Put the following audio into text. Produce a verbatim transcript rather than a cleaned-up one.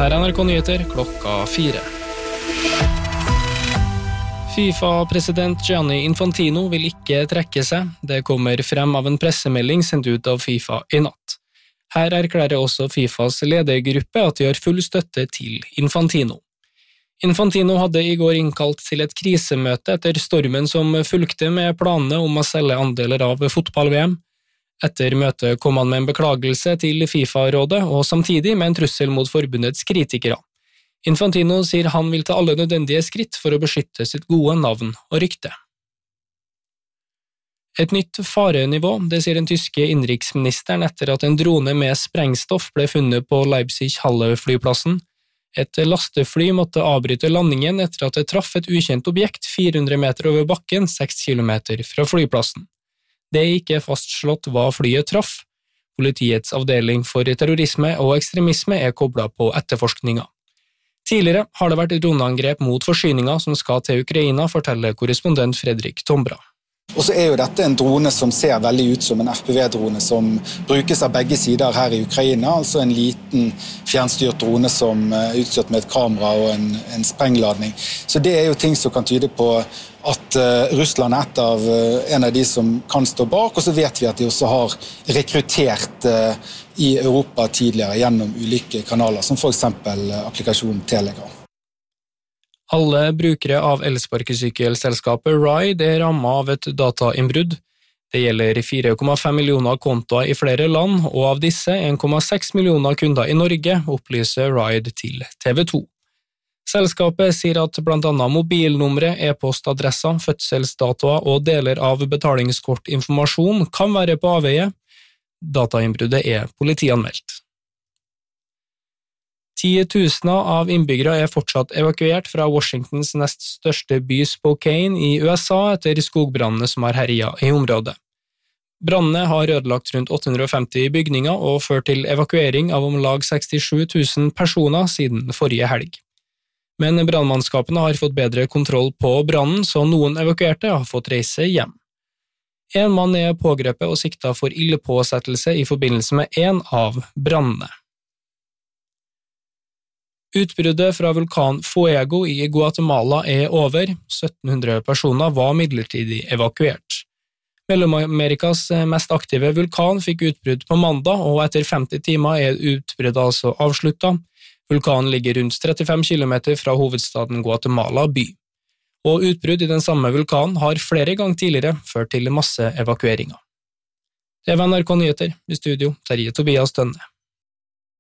Her er N R K Nyheter klokka fire. FIFA-president Gianni Infantino vil ikke trekke seg. Det kommer frem av en pressemelding sendt ut av FIFA i natt. Her erklærer også FIFAs ledergruppe at de har full støtte til Infantino. Infantino hadde i går innkalt til et krisemøte etter stormen som fulgte med planene om å selge andeler av fotball-V M. Etter møtet kom han med en beklagelse til FIFA-rådet og samtidig med en trussel mot forbundets kritikere. Infantino sier han vil ta alle nødvendige skritt for å beskytte sitt gode navn og rykte. Et nytt farenivå, det sier den tyske innenriksministeren etter at en drone med sprengstoff ble funnet på Leipzig-Halle-flyplassen. Et lastefly måtte avbryte landingen etter at det traff et ukjent objekt fire hundre meter over bakken, seks kilometer fra flyplassen. Det er ikke fastslått hva flyet traff. Politiets avdeling for terrorisme og ekstremisme er koblet på etterforskninga. Tidligere har det vært droneangrep mot forsyninger som skal til Ukraina, forteller korrespondent Fredrik Tombra. Og så er jo dette en drone som ser veldig ut som en F P V-drone som brukes av begge sider her i Ukraina, altså en liten fjernstyrt drone som er utstyrt med et kamera og en, en sprengladning. Så det er jo ting som kan tyde på at uh, Russland er et av, uh, en av de som kan stå bak, og så vet vi at de også har rekruttert uh, i Europa tidligere gjennom ulike kanaler, som for eksempel uh, applikasjonen Telegram. Alle brukere av elsparkesykkelselskapet Ride er rammet av et datainnbrudd. Det gjelder fire komma fem millioner kontoer i flere land, og av disse en komma seks millioner kunder i Norge, opplyser Ride til T V to. Selskapet sier at blant annet mobilnumre, e-postadresser, fødselsdatoer og deler av betalingskortinformasjon kan være på avveie. Datainnbruddet er politianmeldt. Titusener av innbyggere er fortsatt evakuert fra Washingtons nest største by Spokane i U S A etter skogbrannene som har herjet i området. Brannene har ødelagt rundt åtte hundre og femti bygninger og ført til evakuering av om lag sekstisju tusen personer siden forrige helg. Men brannmannskapene har fått bedre kontroll på brannen, så noen evakuerte har fått reise hjem. En mann er pågrepet og siktet for ildpåsettelse i forbindelse med en av brannene. Utbruddet fra vulkan Fuego i Guatemala er over. sytten hundre personer var midlertidig evakuert. Mellom-Amerikas mest aktive vulkan fikk utbrudd på mandag, og etter femti timer er utbruddet altså avsluttet. Vulkanen ligger rundt trettifem kilometer fra hovedstaden Guatemala by. Og utbrudd i den samme vulkanen har flere ganger tidligere ført til masse evakueringer. Det var N R K Nyheter, i studio Terje Tobias Tønne.